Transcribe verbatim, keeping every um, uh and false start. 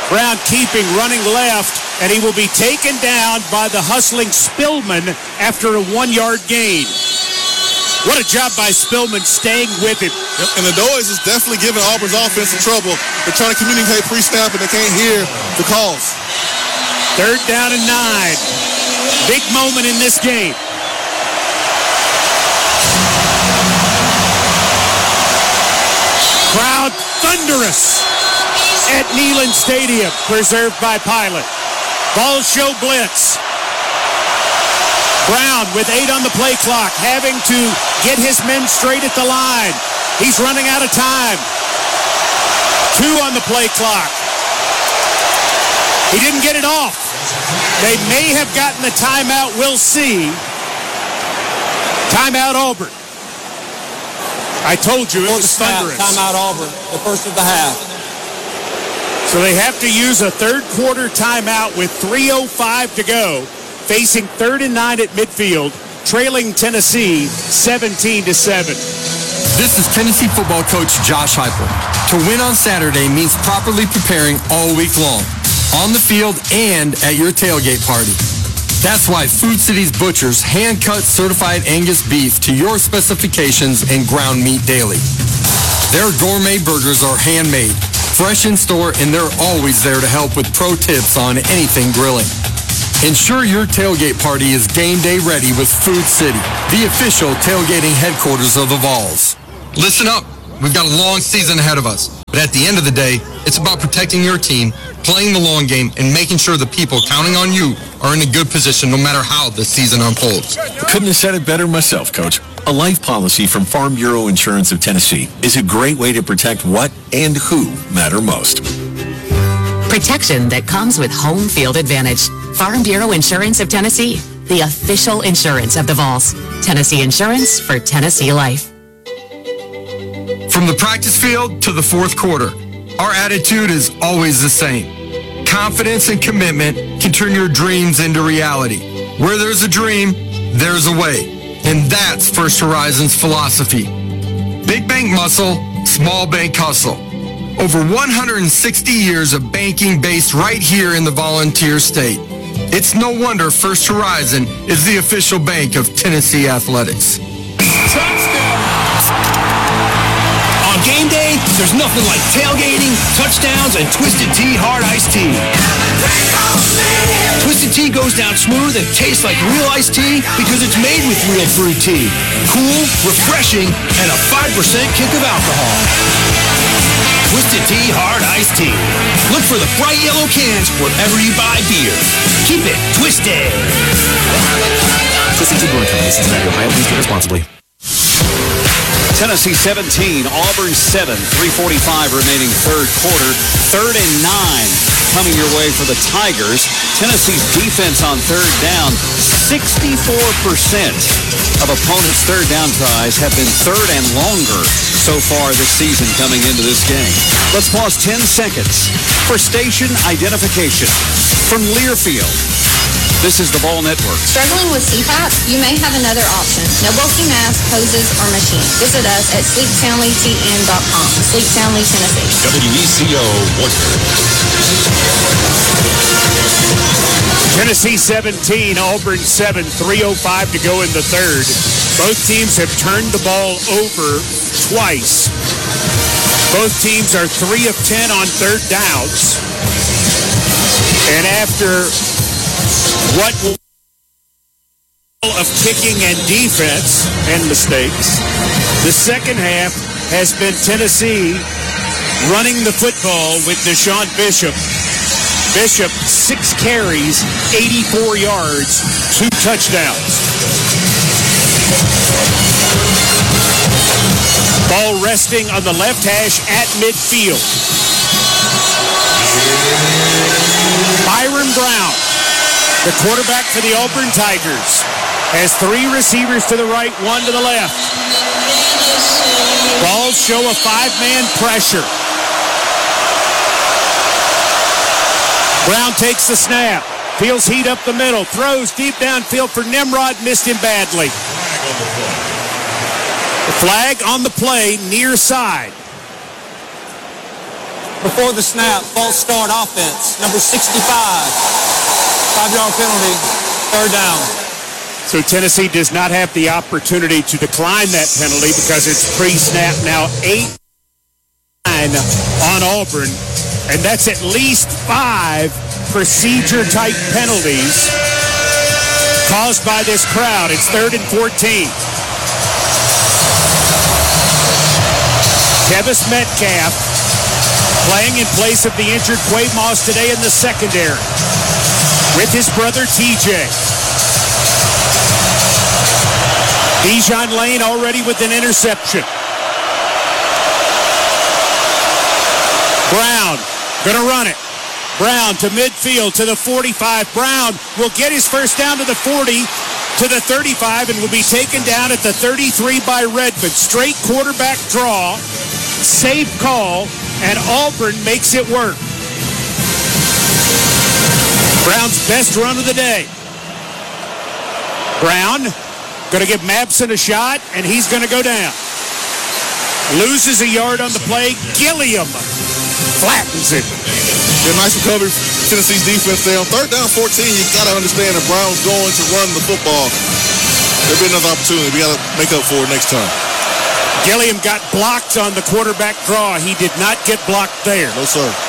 Brown keeping, running left, and he will be taken down by the hustling Spillman after a one-yard gain. What a job by Spillman staying with him. And the noise is definitely giving Auburn's offense some trouble. They're trying to communicate pre-snap, and they can't hear the calls. Third down and nine. Big moment in this game. Crowd thunderous at Neyland Stadium, preserved by Pilot. Ball show blitz. Brown with eight on the play clock, having to get his men straight at the line. He's running out of time. Two on the play clock. He didn't get it off. They may have gotten the timeout. We'll see. Timeout Auburn. I told you it was thunderous. Timeout Auburn, the first of the half. So they have to use a third quarter timeout with three oh five to go, facing third and nine at midfield, trailing Tennessee seventeen to seven. This is Tennessee football coach Josh Heupel. To win on Saturday means properly preparing all week long, on the field and at your tailgate party. That's why Food City's Butchers hand-cut certified Angus beef to your specifications and ground meat daily. Their gourmet burgers are handmade, fresh in store, and they're always there to help with pro tips on anything grilling. Ensure your tailgate party is game day ready with Food City, the official tailgating headquarters of the Vols. Listen up. We've got a long season ahead of us. But at the end of the day, it's about protecting your team, playing the long game, and making sure the people counting on you are in a good position no matter how the season unfolds. Couldn't have said it better myself, Coach. A life policy from Farm Bureau Insurance of Tennessee is a great way to protect what and who matter most. Protection that comes with home field advantage. Farm Bureau Insurance of Tennessee, the official insurance of the Vols. Tennessee Insurance for Tennessee Life. From the practice field to the fourth quarter, our attitude is always the same. Confidence and commitment can turn your dreams into reality. Where there's a dream, there's a way. And that's First Horizon's philosophy. Big bank muscle, small bank hustle. Over one hundred sixty years of banking based right here in the Volunteer State. It's no wonder First Horizon is the official bank of Tennessee Athletics. On game day, there's nothing like tailgating, touchdowns, and Twisted Tea Hard Iced Tea. Twisted Tea goes down smooth and tastes like real iced tea because it's made with real brewed tea. Cool, refreshing, and a five percent kick of alcohol. Twisted Tea Hard Iced Tea. Look for the bright yellow cans wherever you buy beer. Keep it twisted. Twisted Tea Brewing Company, Cincinnati, Ohio. Please drink responsibly. Tennessee seventeen, Auburn seven, three forty-five remaining third quarter. Third and nine coming your way for the Tigers. Tennessee's defense on third down, sixty-four percent of opponents' third down tries have been third and longer so far this season coming into this game. Let's pause ten seconds for station identification. From Learfield, this is the Ball Network. Struggling with C PAP? You may have another option. No bulky masks, hoses, or machine. Visit us at sleep soundly t n dot com. Sleep Soundly, Tennessee. W E C O Tennessee seventeen, Auburn seven, three oh five to go in the third. Both teams have turned the ball over twice. Both teams are three of ten on third downs. And after what will of kicking and defense and mistakes, the second half has been Tennessee running the football with Deshaun Bishop. Bishop, six carries, eighty-four yards, two touchdowns. Ball resting on the left hash at midfield. Byron Brown, the quarterback for the Auburn Tigers, has three receivers to the right, one to the left. Balls show a five-man pressure. Brown takes the snap, feels heat up the middle, throws deep downfield for Nimrod, missed him badly. The flag on the play, near side. before the snap, false start offense, number sixty-five. Five-yard penalty, third down. So Tennessee does not have the opportunity to decline that penalty because it's pre-snap now eight nine on Auburn. And that's at least five procedure-type penalties caused by this crowd. It's third and fourteen. Tevis Metcalf playing in place of the injured Quay Moss today in the secondary with his brother T J. Bijan Lane already with an interception. Brown gonna run it. Brown to midfield to the forty-five. Brown will get his first down to the forty, to the thirty-five, and will be taken down at the thirty-three by Redmond. Straight quarterback draw, safe call, and Auburn makes it work. Brown's best run of the day. Brown going to give Mabson a shot, and he's going to go down. Loses a yard on the play. Gilliam flattens it. Yeah, nice recovery from Tennessee's defense there. On third down fourteen, you got to understand that Brown's going to run the football. There'll be another opportunity. We got to make up for it next time. Gilliam got blocked on the quarterback draw. He did not get blocked there. No, sir.